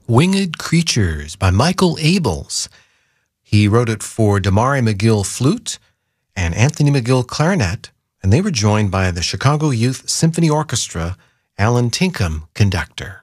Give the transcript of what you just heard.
Winged Creatures by Michael Abels. He wrote it for Damari McGill flute and Anthony McGill clarinet, and they were joined by the Chicago Youth Symphony Orchestra, Alan Tinkham conductor.